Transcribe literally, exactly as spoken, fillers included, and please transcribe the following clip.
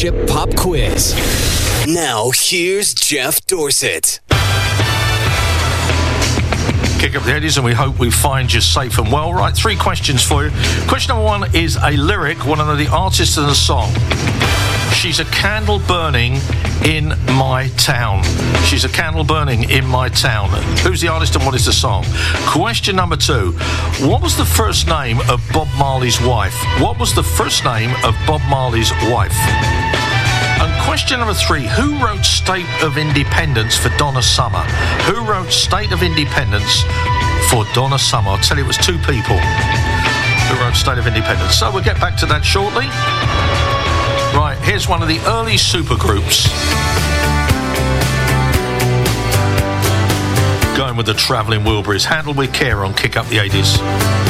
Starship Pop Quiz. Now, here's Jeff Dorsett. Kick up the eighties, and we hope we find you safe and well. Right, three questions for you. Question number one is a lyric, one of the artists in the song. She's a candle burning in my town. She's a candle burning in my town. Who's the artist and what is the song? Question number two. What was the first name of Bob Marley's wife? What was the first name of Bob Marley's wife? And question number three. Who wrote State of Independence for Donna Summer? Who wrote State of Independence for Donna Summer? I'll tell you, it was two people who wrote State of Independence. So we'll get back to that shortly. Right, here's one of the early supergroups. Going with the Travelling Wilburys, handled with care on Kick Up the eighties.